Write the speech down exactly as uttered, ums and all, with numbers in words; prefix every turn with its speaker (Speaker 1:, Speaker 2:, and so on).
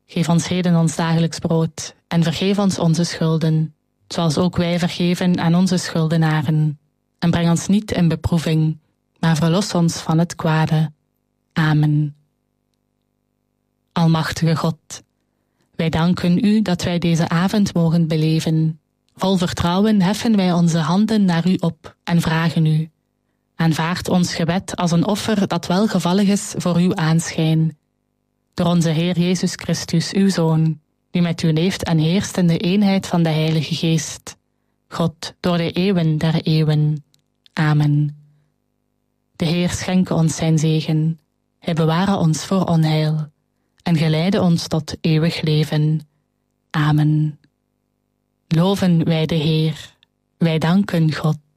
Speaker 1: Geef ons heden ons dagelijks brood en vergeef ons onze schulden, zoals ook wij vergeven aan onze schuldenaren. En breng ons niet in beproeving, maar verlos ons van het kwade. Amen. Almachtige God, wij danken u dat wij deze avond mogen beleven. Vol vertrouwen heffen wij onze handen naar u op en vragen u. Aanvaard ons gebed als een offer dat welgevallig is voor uw aanschijn. Door onze Heer Jezus Christus, uw Zoon, die met u leeft en heerst in de eenheid van de Heilige Geest. God, door de eeuwen der eeuwen. Amen. De Heer schenke ons zijn zegen. Hij beware ons voor onheil en geleide ons tot eeuwig leven. Amen. Loven wij de Heer. Wij danken God.